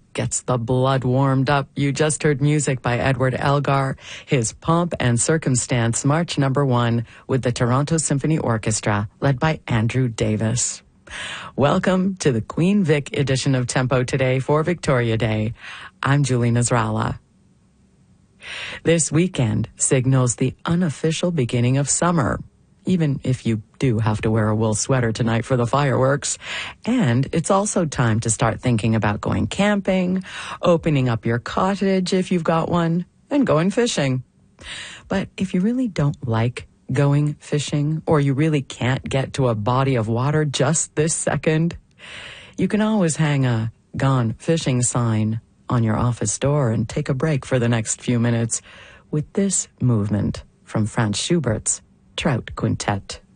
gets the blood warmed up. You just heard music by Edward Elgar, his Pomp and Circumstance March No. 1 with the Toronto Symphony Orchestra, led by Andrew Davis. Welcome to the Queen Vic edition of Tempo Today for Victoria Day. I'm Julie Nasrallah. This weekend signals the unofficial beginning of summer, even if you do have to wear a wool sweater tonight for the fireworks. And it's also time to start thinking about going camping, opening up your cottage if you've got one, and going fishing. But if you really don't like going fishing, or you really can't get to a body of water just this second, you can always hang a "Gone Fishing" sign on your office door and take a break for the next few minutes with this movement from Franz Schubert's Trout Quintet.